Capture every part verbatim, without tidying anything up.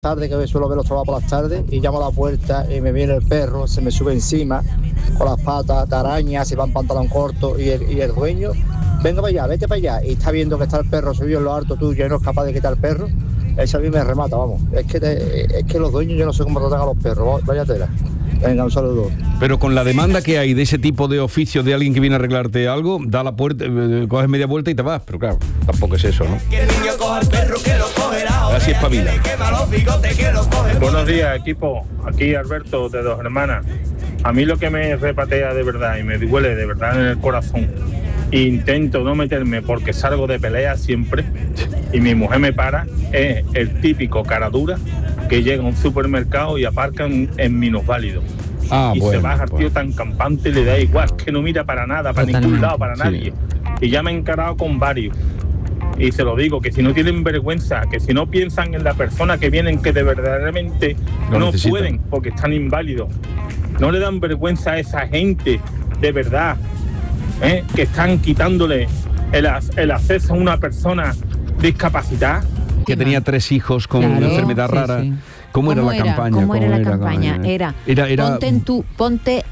tarde, que suelo ver los trabajos por las tardes, y llamo a la puerta y me viene el perro, se me sube encima con las patas de araña, se va en pantalón corto, y el, y el dueño, venga para allá, vete para allá, y está viendo que está el perro subido en lo alto tuyo y no es capaz de quitar el perro. Eso a mí me remata, vamos. Es que, te, es que los dueños, yo no sé cómo tratan a los perros, vaya tela. Venga, un saludo. Pero con la demanda que hay de ese tipo de oficio de alguien que viene a arreglarte algo, da la puerta, eh, coges media vuelta y te vas. Pero claro, tampoco es eso, ¿no? Así es pavila. Buenos días, equipo. Aquí Alberto, de Dos Hermanas. A mí lo que me repatea de verdad y me duele de verdad en el corazón, intento no meterme porque salgo de pelea siempre y mi mujer me para, es el típico cara dura que llega a un supermercado y aparcan en minusválido. Ah, y bueno, se baja el tío bueno. tan campante, le da igual, que no mira para nada, para Totalmente. ningún lado, para Sí. nadie. Y ya me he encarado con varios. Y se lo digo, que si no tienen vergüenza, que si no piensan en la persona que vienen, que de verdaderamente Lo no necesitan. pueden porque están inválidos, no le dan vergüenza a esa gente, de verdad, ¿eh? que están quitándole el, ac- el acceso a una persona discapacitada. Que tenía tres hijos con Claro, una enfermedad sí, rara. sí. ¿Cómo era la campaña? ¿Cómo era la campaña? Era, era, era ponte en tu, ponte,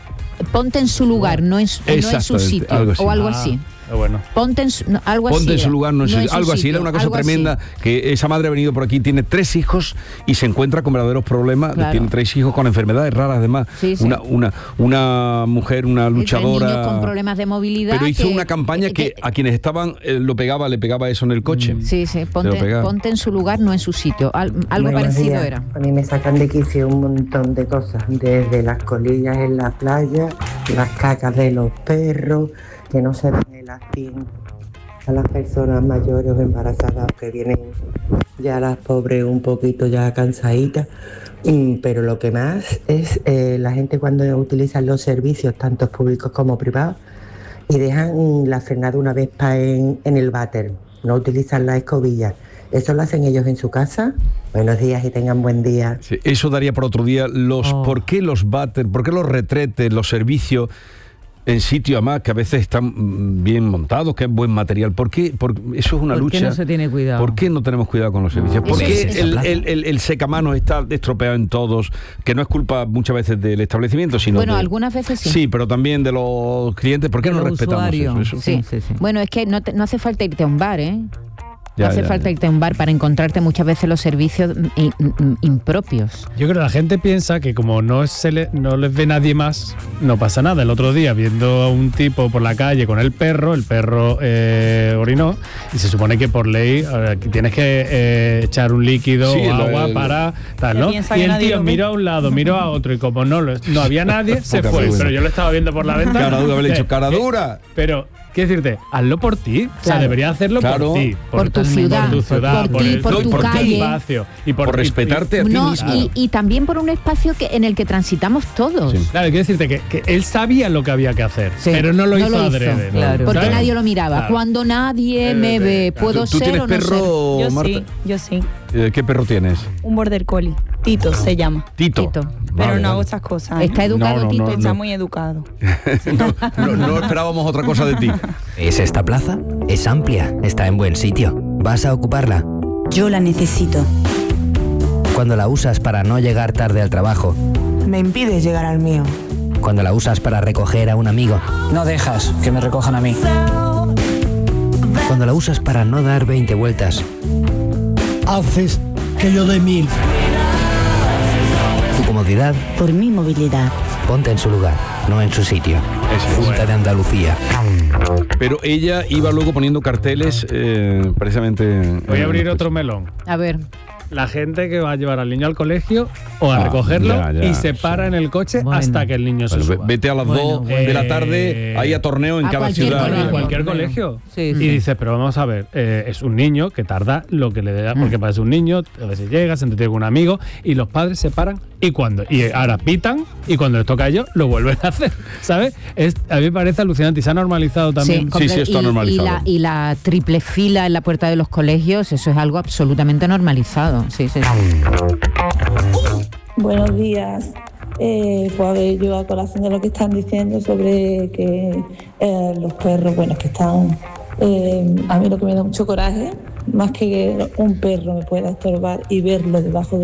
ponte en su lugar, no en, su- no en su Exactamente, sitio, algo así. o algo Ah, así. bueno. Ponte en su, no, algo así. Ponte en su era. lugar, no en su, en su algo así, sitio, era una cosa algo así. tremenda, que esa madre ha venido por aquí, tiene tres hijos y se encuentra con verdaderos problemas, Claro. tiene tres hijos con enfermedades raras además, Sí, sí. Una, una, una mujer, una Tres luchadora, niños con problemas de movilidad. pero hizo que- una campaña que, a quienes estaban, eh, lo pegaba, le pegaba eso en el coche. Sí, sí, lo ponte, pegaba. ponte en su lugar, no en su sitio. Al- algo Buenos parecido días. era. A mí me sacan de quicio un montón de cosas, desde las colillas en la playa, las cacas de los perros, que no se dan el actín a las personas mayores o embarazadas que vienen ya las pobres un poquito ya cansaditas. Mm, Pero lo que más es eh, la gente cuando utilizan los servicios, tanto públicos como privados, y dejan mm, la frenada una vez pa en, en el váter, no utilizan la escobilla. ¿Eso lo hacen ellos en su casa? Buenos días y tengan buen día. Sí, eso daría por otro día. Los, Oh. ¿Por qué los váter, por qué los retretes, los servicios en sitio además que a veces están mm, bien montados, que es buen material? ¿Por qué? Por, eso es una ¿Por qué lucha. no se tiene cuidado? ¿Por qué no tenemos cuidado con los servicios? ¿Por Eso qué es- el, el, el, el secamanos está estropeado en todos? Que no es culpa muchas veces del establecimiento, sino Bueno, de- algunas veces sí. Sí, pero también de los clientes. ¿Por qué De no los respetamos usuarios. eso? Eso- Sí. Sí, sí. Bueno, es que no, te- no hace falta irte a un bar, ¿eh? Ya, no hace ya, falta ya. irte a un bar para encontrarte muchas veces los servicios i- i- impropios. Yo creo que la gente piensa que como no, se le, no les ve nadie más, no pasa nada. El otro día, viendo a un tipo por la calle con el perro, el perro eh, orinó, y se supone que por ley eh, que tienes que eh, echar un líquido Sí, o lo- agua el- para tal, Que ¿no? piensa Y que el nadie tío lo ve. miró a un lado, miró a otro, y como no, lo- no había nadie, se Poca fue. vergüenza. Pero yo lo estaba viendo por la ventana. Cara dura, haberle Eh, dicho, cara eh, dura. Pero, quiero decirte, hazlo por ti. O sea, Claro. deberías hacerlo Claro. por ti. Por tu ciudad, Por tu ciudad, por por, ti, el- por tu por calle. espacio. Y por, Por y- y- respetarte a ti No, mismo. y, y también por un espacio que, en el que transitamos todos. Sí. Claro, quiero decirte que, que él sabía lo que había que hacer, Sí, pero no lo no hizo lo hizo, adrede. claro. Porque ¿sabes? nadie lo miraba. Claro. Cuando nadie Eh, me eh, ve, claro. ¿puedo ¿Tú, tú ser tienes o no ser? perro, Yo Marta? sí, yo sí. Eh, ¿Qué perro tienes? Un border collie. Tito se llama. Tito. Tito. Pero Vale, no hago vale. esas cosas. ¿eh? Está educado, No, no, Tito. no, Está no. muy educado. No, no esperábamos otra cosa de ti. ¿Es esta plaza? Es amplia, está en buen sitio. ¿Vas a ocuparla? Yo la necesito. Cuando la usas para no llegar tarde al trabajo. Me impides llegar al mío. Cuando la usas para recoger a un amigo. No dejas que me recojan a mí. Cuando la usas para no dar veinte vueltas. Haces que yo dé mil. Tu comodidad, Por mi movilidad. ponte en su lugar, no en su sitio. Es Junta de Andalucía. Pero ella iba luego poniendo carteles, eh, precisamente. Voy eh, a abrir pues, otro melón. A ver. La gente que va a llevar al niño al colegio o a Ah, recogerlo ya, ya, y se sí. para en el coche Bueno. hasta que el niño se Bueno, ve- suba. vete a las Bueno, dos bueno. de la tarde, Eh, ahí a torneo en a cada cualquier ciudad. colegio. en cualquier Torneo. colegio. Sí, y sí. dices, pero vamos a ver, eh, es un niño que tarda lo que le da, porque parece un niño, a veces llega, se entretiene con un amigo y los padres se paran y cuando y ahora pitan y cuando les toca a ellos lo vuelven a hacer, ¿sabes? Es, a mí me parece alucinante y se ha normalizado también. Sí, sí, comple- está y- normalizado. Y la, y la triple fila en la puerta de los colegios, eso es algo absolutamente normalizado. Sí, sí, sí. Buenos días. Eh, pues a ver, yo a colación de lo que están diciendo sobre que eh, los perros, bueno, que están... eh, a mí lo que me da mucho coraje, más que un perro me pueda estorbar y verlo debajo de